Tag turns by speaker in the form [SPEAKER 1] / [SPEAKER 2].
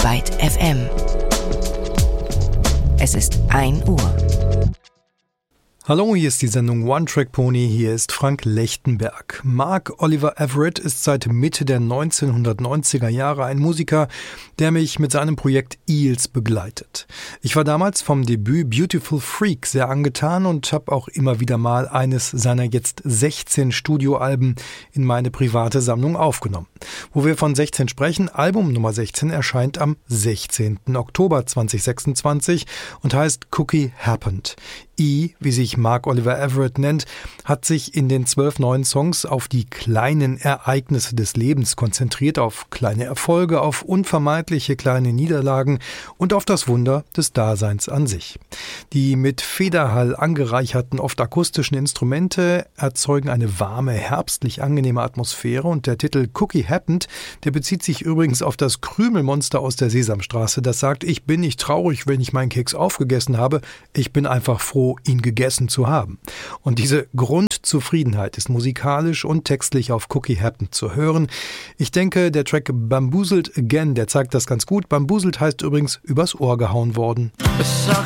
[SPEAKER 1] Byte FM. Es ist 1 Uhr.
[SPEAKER 2] Hallo, hier ist die Sendung One Track Pony, hier ist Frank Lechtenberg. Mark Oliver Everett ist seit Mitte der 1990er Jahre ein Musiker, der mich mit seinem Projekt Eels begleitet. Ich war damals vom Debüt Beautiful Freak sehr angetan und habe auch immer wieder mal eines seiner jetzt 16 Studioalben in meine private Sammlung aufgenommen. Wo wir von 16 sprechen, Album Nummer 16 erscheint am 16. Oktober 2026 und heißt Cookie Happened. E, wie sich Mark Oliver Everett nennt, hat sich in den 12 neuen Songs auf die kleinen Ereignisse des Lebens konzentriert, auf kleine Erfolge, auf unvermeidliche kleine Niederlagen und auf das Wunder des Daseins an sich. Die mit Federhall angereicherten, oft akustischen Instrumente erzeugen eine warme, herbstlich angenehme Atmosphäre und der Titel Cookie Happened, der bezieht sich übrigens auf das Krümelmonster aus der Sesamstraße, das sagt, ich bin nicht traurig, wenn ich meinen Keks aufgegessen habe, ich bin einfach froh, ihn gegessen zu haben. Und diese Grundzufriedenheit ist musikalisch und textlich auf Cookie Happened zu hören. Ich denke, der Track Bamboozled Again, der zeigt das ganz gut. Bamboozled heißt übrigens übers Ohr gehauen worden.
[SPEAKER 3] Es sag